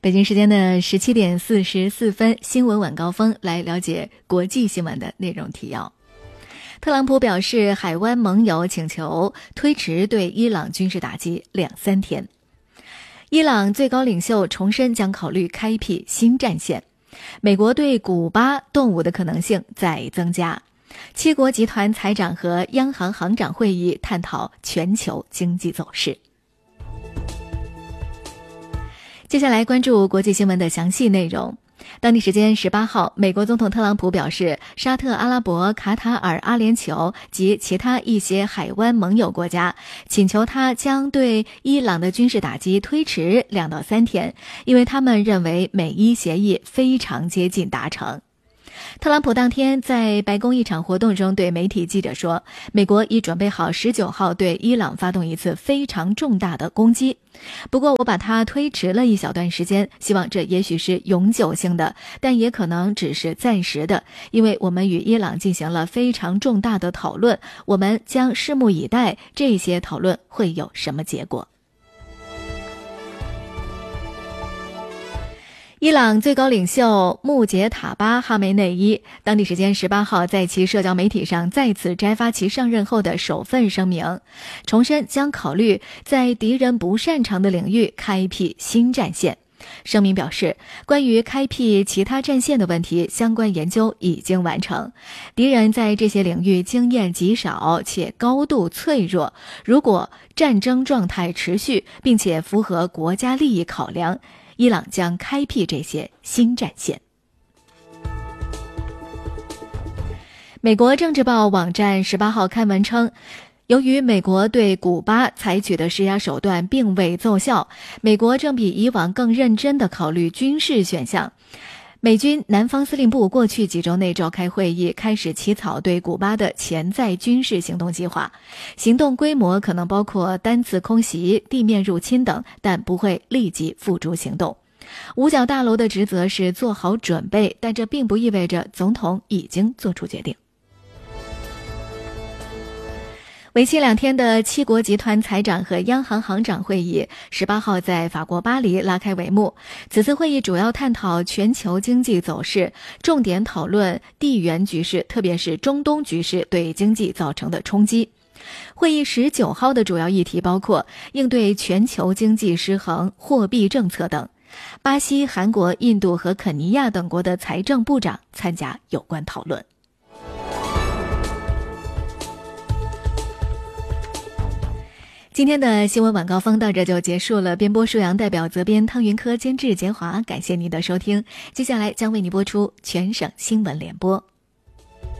北京时间的17点44分，新闻晚高峰，来了解国际新闻的内容提要。特朗普表示，海湾盟友请求推迟对伊朗军事打击2-3天。伊朗最高领袖重申将考虑开辟新战线。美国对古巴动武的可能性在增加。七国集团财长和央行行长会议探讨全球经济走势。接下来关注国际新闻的详细内容。当地时间18号，美国总统特朗普表示，沙特阿拉伯、卡塔尔、阿联酋及其他一些海湾盟友国家请求他将对伊朗的军事打击推迟2到3天，因为他们认为美伊协议非常接近达成。特朗普当天在白宫一场活动中对媒体记者说，美国已准备好19号对伊朗发动一次非常重大的攻击，不过我把它推迟了一小段时间，希望这也许是永久性的，但也可能只是暂时的，因为我们与伊朗进行了非常重大的讨论，我们将拭目以待这些讨论会有什么结果。伊朗最高领袖穆杰塔巴·哈梅内伊当地时间18号在其社交媒体上再次摘发其上任后的首份声明，重申将考虑在敌人不擅长的领域开辟新战线。声明表示，关于开辟其他战线的问题，相关研究已经完成。敌人在这些领域经验极少且高度脆弱，如果战争状态持续并且符合国家利益考量，伊朗将开辟这些新战线。美国政治报网站18号刊文称，由于美国对古巴采取的施压手段并未奏效，美国正比以往更认真地考虑军事选项。美军南方司令部过去几周内召开会议，开始起草对古巴的潜在军事行动计划。行动规模可能包括单次空袭、地面入侵等，但不会立即付诸行动。五角大楼的职责是做好准备，但这并不意味着总统已经做出决定。为期2天的七国集团财长和央行行长会议18号在法国巴黎拉开帷幕。此次会议主要探讨全球经济走势，重点讨论地缘局势，特别是中东局势对经济造成的冲击。会议19号的主要议题包括应对全球经济失衡、货币政策等。巴西、韩国、印度和肯尼亚等国的财政部长参加有关讨论。今天的新闻晚高峰到这就结束了，编播舒阳，代表责编汤云科，监制杰华，感谢您的收听。接下来将为您播出全省新闻联播。